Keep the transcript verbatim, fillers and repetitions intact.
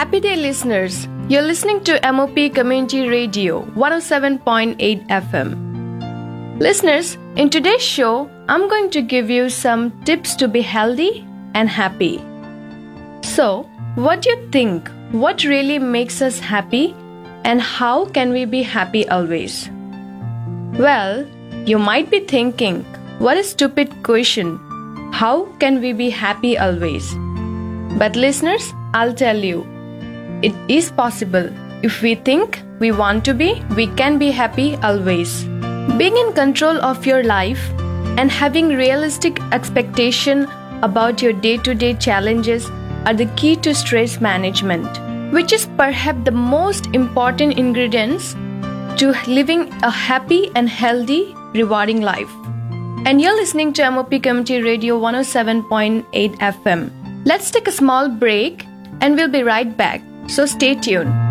Happy day, listeners. You're listening to M O P Community Radio one oh seven point eight F M. Listeners, in today's show, I'm going to give you some tips to be healthy and happy. So, what do you think? What really makes us happy? And how can we be happy always? Well, you might be thinking, what a stupid question. How can we be happy always? But listeners, I'll tell you, it is possible. If we think we want to be, we can be happy always. Being in control of your life and having realistic expectation about your day-to-day challenges are the key to stress management, which is perhaps the most important ingredients to living a happy and healthy, rewarding life. And you're listening to M O P Community Radio one oh seven point eight F M. Let's take a small break and we'll be right back. So stay tuned.